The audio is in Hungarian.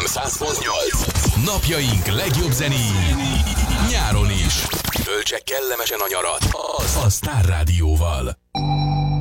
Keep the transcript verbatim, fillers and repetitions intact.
száz pont nyolc. Napjaink legjobb zenéi nyáron is. Töltse kellemesen a nyarat a Star Rádióval.